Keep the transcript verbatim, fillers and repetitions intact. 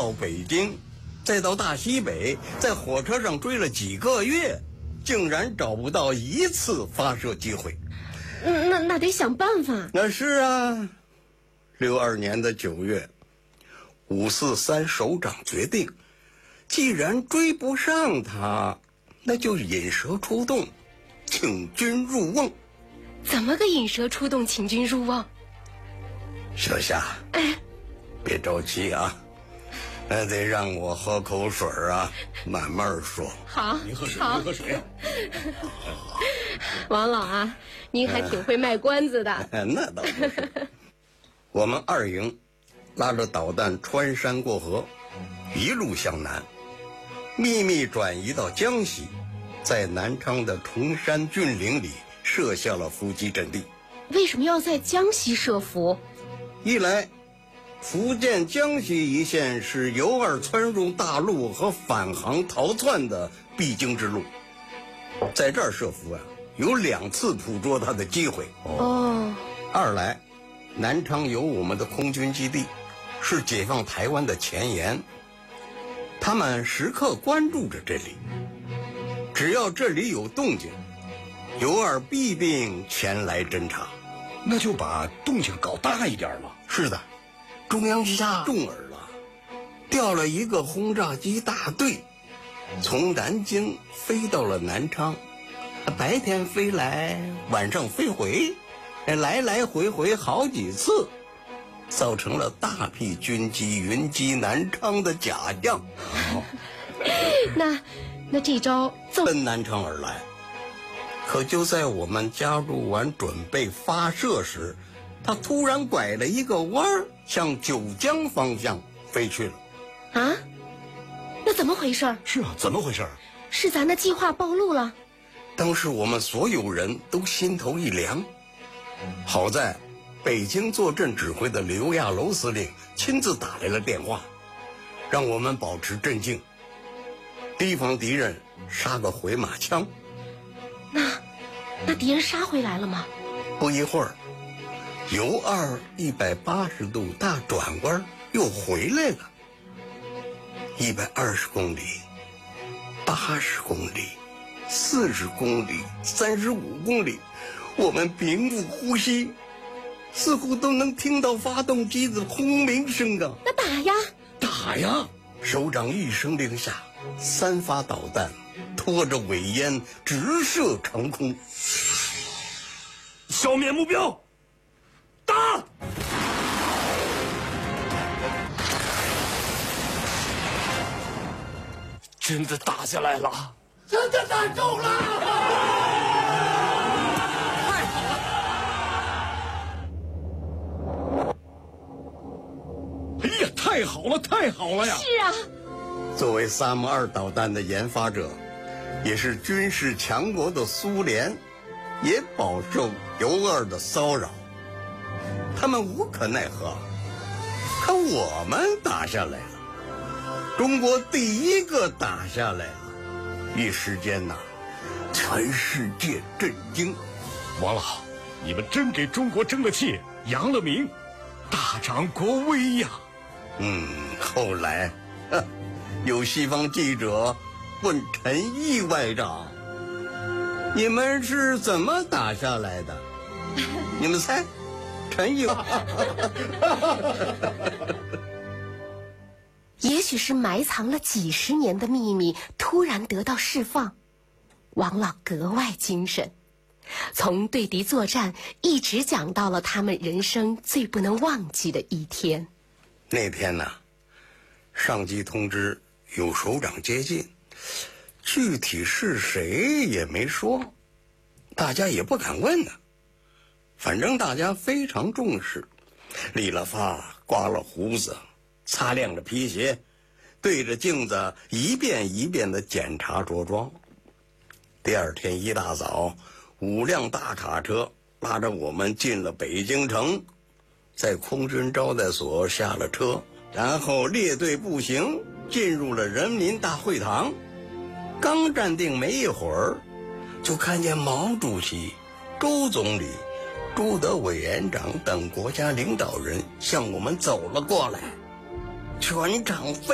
到北京，再到大西北，在火车上追了几个月，竟然找不到一次发射机会。 嗯，那那得想办法。 那是啊，六二年的九月，五四三首长决定，既然追不上他，那就引蛇出洞，请君入瓮。 怎么个引蛇出洞，请君入瓮？ 小夏， 哎， 别着急啊，那得让我喝口水啊，慢慢说。 好， 您喝水， 好您喝水。 王老啊，您还挺会卖关子的。 那倒不是。我们二营拉着导弹穿山过河，一路向南，秘密转移到江西，在南昌的崇山峻岭里设下了伏击阵地。 为什么要在江西设伏？ 一来，福建江西一线是尤二窜入大陆和返航逃窜的必经之路，在这儿设伏啊，有两次捕捉他的机会。 哦。 二来，南昌有我们的空军基地，是解放台湾的前沿，他们时刻关注着这里，只要这里有动静，尤二必定前来侦察。 那就把动静搞大一点嘛。 是的，中央下重耳了，调了一个轰炸机大队，从南京飞到了南昌，白天飞来，晚上飞回，来来回回好几次，造成了大批军机云集南昌的假象。 那那这招奏奔南昌而来，可就在我们加入完准备发射时，他突然拐了一个弯儿，向九江方向飞去了。 啊？那怎么回事？ 是啊，怎么回事？ 是咱的计划暴露了？ 当时我们所有人都心头一凉，好在北京坐镇指挥的刘亚楼司令亲自打来了电话，让我们保持镇静，提防敌人杀个回马枪。 那那敌人杀回来了吗？ 不一会儿，尤二一百八十度大转弯又回来了，一百二十公里，八十公里，四十公里，三十五公里，我们屏住呼吸，似乎都能听到发动机的轰鸣声啊！ 那打呀！ 打呀！ 首长一声令下，三发导弹拖着尾烟直射长空， 消灭目标，打！真的打下来了， 真的打中了！ 太好了！哎呀，太好了，太好了呀！ 是啊。 作为萨姆二导弹的研发者，也是军事强国的苏联，也饱受尤二的骚扰，他们无可奈何。可我们打下来了，中国第一个打下来了，一时间呐，全世界震惊。 王老，你们真给中国争了气，扬了名，大长国威呀！ 嗯，后来，呵，有西方记者问陈毅外长：“你们是怎么打下来的？”你们猜？陈毅。 也许是埋藏了几十年的秘密突然得到释放，王老格外精神，从对敌作战一直讲到了他们人生最不能忘记的一天。 那天呢，上级通知有首长接近，具体是谁也没说，大家也不敢问呢。反正大家非常重视，理了发，刮了胡子，擦亮了皮鞋，对着镜子一遍一遍地检查着装。第二天一大早，五辆大卡车拉着我们进了北京城，在空军招待所下了车，然后列队步行进入了人民大会堂。刚站定没一会儿，就看见毛主席、周总理、朱德委员长等国家领导人向我们走了过来，全场沸